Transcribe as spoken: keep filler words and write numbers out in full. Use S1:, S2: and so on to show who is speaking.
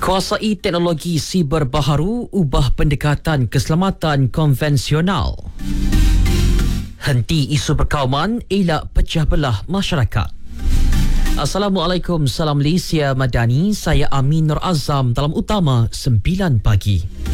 S1: Kuasai teknologi siber baharu ubah pendekatan keselamatan konvensional. Henti isu perkauman, elak pecah belah masyarakat. Assalamualaikum, salam Malaysia Madani. Saya Amin Nur Azam dalam Utama sembilan pagi.